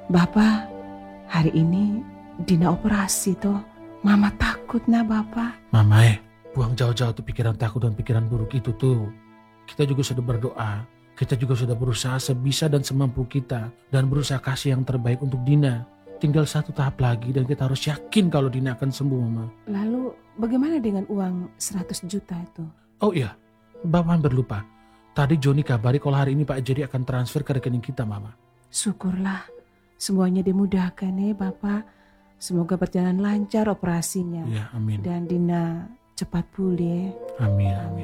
Bapak, hari ini Dina operasi toh. Mama takut nah Bapak. Mama buang jauh-jauh tuh pikiran takut dan pikiran buruk itu tuh. Kita juga sudah berdoa. Kita juga sudah berusaha sebisa dan semampu kita. Dan berusaha kasih yang terbaik untuk Dina. Tinggal satu tahap lagi dan kita harus yakin kalau Dina akan sembuh, Mama. Lalu bagaimana dengan uang 100 juta itu? Oh iya, Bapak hampir lupa. Tadi Joni kabari kalau hari ini Pak Jerry akan transfer ke rekening kita, Mama. Syukurlah, semuanya dimudahkan Bapak. Semoga berjalan lancar operasinya. Ya, amin. Dan Dina cepat pulih. Amin, amin.